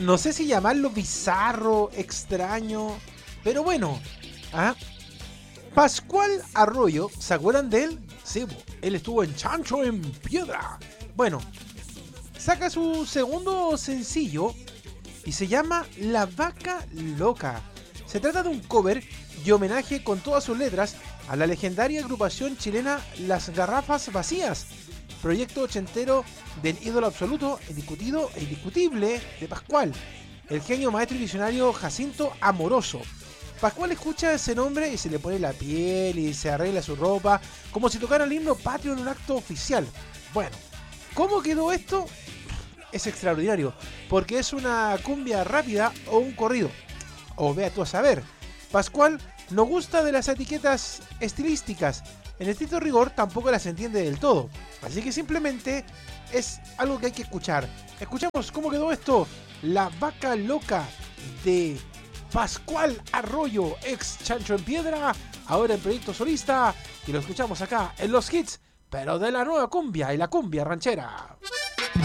no sé si llamarlo bizarro, extraño, pero bueno. ¿Ah? Pascual Arroyo, ¿se acuerdan de él? Sí, él estuvo en Chancho en Piedra. Bueno, saca su segundo sencillo y se llama La Vaca Loca. Se trata de un cover y homenaje con todas sus letras a la legendaria agrupación chilena Las Garrafas Vacías, proyecto ochentero del ídolo absoluto, indiscutido e indiscutible de Pascual, el genio maestro y visionario Jacinto Amoroso. Pascual escucha ese nombre y se le pone la piel y se arregla su ropa como si tocara el himno patrio en un acto oficial. Bueno, ¿cómo quedó esto? Es extraordinario, porque es una cumbia rápida o un corrido. O vea tú a saber. Pascual no gusta de las etiquetas estilísticas. En estricto rigor tampoco las entiende del todo. Así que simplemente es algo que hay que escuchar. Escuchamos cómo quedó esto. La Vaca Loca de Pascual Arroyo, ex Chancho en Piedra, ahora en proyecto solista. Y lo escuchamos acá en los hits, pero de la nueva cumbia y la cumbia ranchera.